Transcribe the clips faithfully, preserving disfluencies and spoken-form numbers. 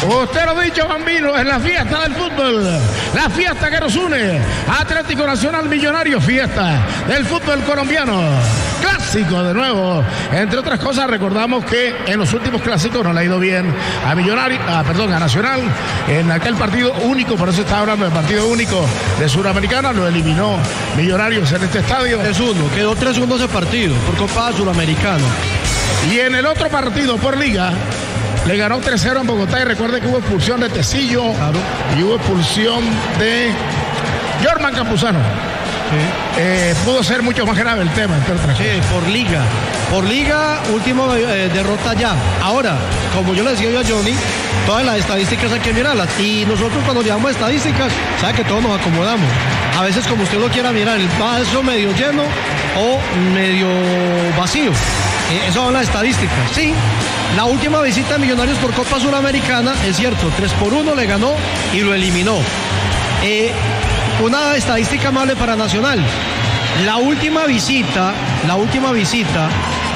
Usted lo ha dicho, Bambino, es la fiesta del fútbol, la fiesta que nos une. Atlético Nacional Millonario, fiesta del fútbol colombiano. Clásico de nuevo. Entre otras cosas, recordamos que en los últimos clásicos no le ha ido bien a Millonario, ah, perdón, a Nacional, en aquel partido único, por eso estaba hablando del partido único de Suramericana, lo eliminó Millonarios en este estadio. tres uno, quedó tres uno ese partido por Copa Suramericana. Y en el otro partido por Liga, le ganó tres cero en Bogotá, y recuerde que hubo expulsión de Tecillo, claro, y hubo expulsión de Jorman Campuzano. Sí. Eh, pudo ser mucho más grave el tema, entre otras sí, cosas. por Liga. Por Liga, última eh, derrota ya. Ahora, como yo le decía yo a Johnny, todas las estadísticas hay que mirarlas. Y nosotros cuando llevamos estadísticas, sabe que todos nos acomodamos. A veces, como usted lo quiera mirar, el vaso medio lleno o medio vacío. Eh, esas son las estadísticas. Sí, la última visita de Millonarios por Copa Suramericana, es cierto, tres por uno le ganó y lo eliminó. Eh, una estadística amable para Nacional. La última visita, la última visita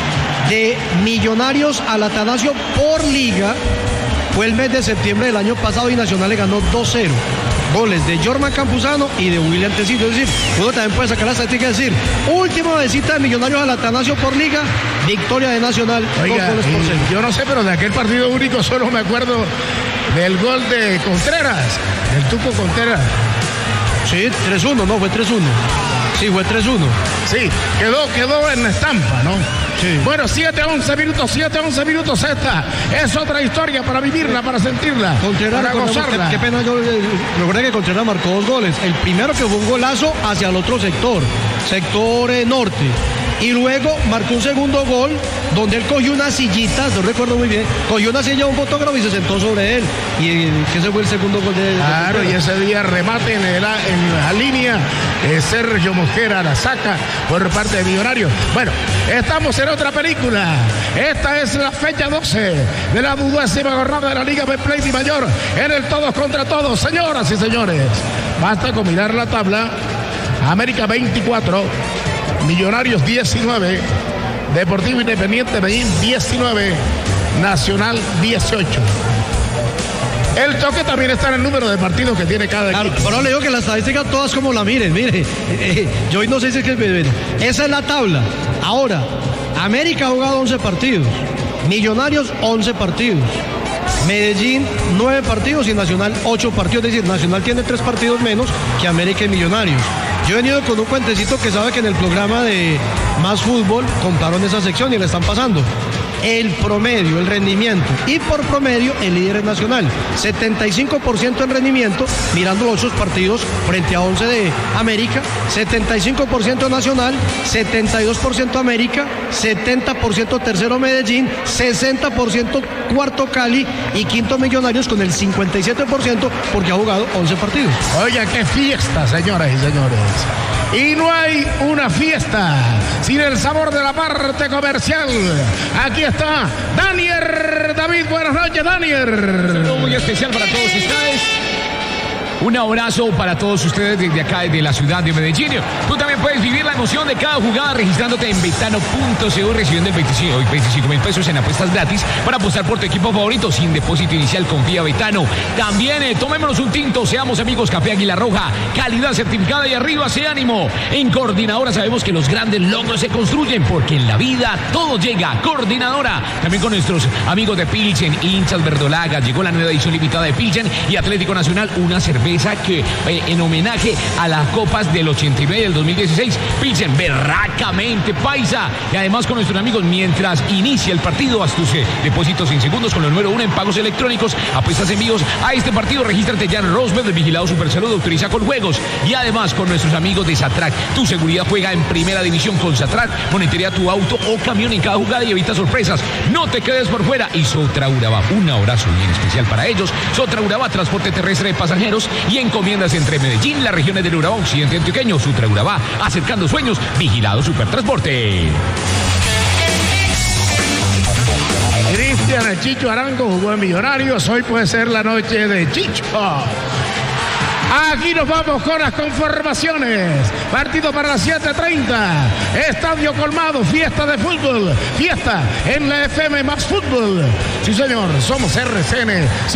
de Millonarios al Atanasio por Liga fue el mes de septiembre del año pasado y Nacional le ganó dos cero. Goles de Jorman Campuzano y de William Tecillo. Es decir, uno también puede sacar la estadística y decir, última visita de Millonarios al Atanasio por Liga, victoria de Nacional. Oiga, goles por cero. Yo no sé, pero de aquel partido único solo me acuerdo del gol de Contreras, del Tuco Contreras. Sí, tres uno, no, fue tres uno. Sí, fue tres uno. Sí, quedó, quedó en la estampa, ¿no? Sí. Bueno, siete a once minutos, siete a once minutos esta. Es otra historia para vivirla, para sentirla, Contreras, para gozarla. Qué, qué pena, yo recuerdo que Contreras marcó dos goles. El primero que fue un golazo hacia el otro sector, sector eh, norte. Y luego marcó un segundo gol donde él cogió una sillita, no recuerdo muy bien, cogió una silla de un fotógrafo y se sentó sobre él. Y que ese fue el segundo gol de él. Claro, y ese día remate en, el, en la línea, eh, Sergio Mosquera la saca por parte de Millonarios. Bueno, estamos en otra película. Esta es la fecha doce de la duodécima jornada de la Liga Betplay Di Mayor en el todos contra todos. Señoras y señores, basta con mirar la tabla. América veinticuatro, Millonarios diecinueve, Deportivo Independiente Medellín diecinueve, Nacional dieciocho. El toque también está en el número de partidos que tiene cada claro, equipo. Pero le digo que las estadísticas todas como la miren, mire. Eh, yo hoy no sé si es que es esa es la tabla. Ahora, América ha jugado once partidos, Millonarios once partidos, Medellín nueve partidos y Nacional ocho partidos. Es decir, Nacional tiene tres partidos menos que América y Millonarios. Yo he venido con un cuentecito que sabe que en el programa de Más Fútbol contaron esa sección y le están pasando. El promedio, el rendimiento, y por promedio el líder es Nacional, setenta y cinco por ciento en rendimiento, mirando los otros partidos frente a once de América, setenta y cinco por ciento Nacional, setenta y dos por ciento América, setenta por ciento tercero Medellín, sesenta por ciento cuarto Cali y quinto Millonarios con el cincuenta y siete por ciento porque ha jugado once partidos. Oiga, qué fiesta, señoras y señores. Y no hay una fiesta sin el sabor de la parte comercial. Aquí está Daniel David. Buenas noches, Daniel. Un saludo muy especial para todos ustedes. Un abrazo para todos ustedes desde acá, desde la ciudad de Medellín. Tú también puedes vivir la emoción de cada jugada registrándote en betano punto co, recibiendo el veinticinco mil pesos en apuestas gratis para apostar por tu equipo favorito sin depósito inicial. Confía Betano. También eh, tomémonos un tinto, seamos amigos. Café Águila Roja, calidad certificada y arriba ese ánimo. En Coordinadora sabemos que los grandes logros se construyen porque en la vida todo llega. Coordinadora. También con nuestros amigos de Pilsen, hinchas verdolagas. Llegó la nueva edición limitada de Pilsen y Atlético Nacional, una cerveza que eh, en homenaje a las copas del ochenta y nueve y del dos mil dieciséis, Pilsen berracamente paisa. Y además con nuestros amigos, mientras inicia el partido, haz tus eh, depósitos en segundos con el número uno en pagos electrónicos, apuestas envíos a este partido. Regístrate ya en Rosberg, del vigilado Supersalud, autoriza con juegos. Y además con nuestros amigos de Satrac, tu seguridad juega en primera división con Satrac. Monitorea tu auto o camión en cada jugada y evita sorpresas. No te quedes por fuera. Y Sotra Urabá, un abrazo bien especial para ellos. Sotra Urabá, transporte terrestre de pasajeros y encomiendas entre Medellín, las regiones del Urabá Occidente Antioqueño. Sutra Urabá, acercando sueños, vigilado Supertransporte. Cristian el Chicho Arango jugó en Millonarios. Hoy puede ser la noche de Chicho. Aquí nos vamos con las conformaciones. Partido para las siete treinta. Estadio colmado, fiesta de fútbol. Fiesta en la F M Más Fútbol. Sí, señor, somos R C N.